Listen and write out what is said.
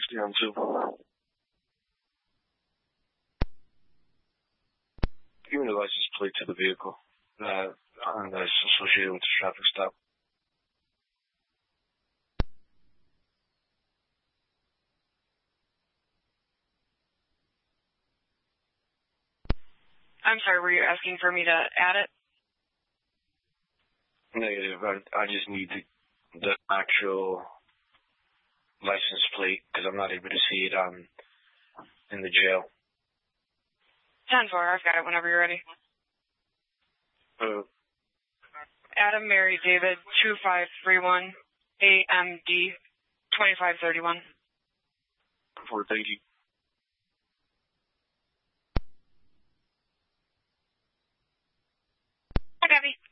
60 on 2. Give me the license plate to the vehicle that's associated with the traffic stop. I'm sorry, were you asking for me to add it? Negative. I just need the actual license plate because I'm not able to see it in the jail. 10-4, I've got it whenever you're ready. Adam Mary David 2531 AMD 2531. Thank you. Hi, Gabby.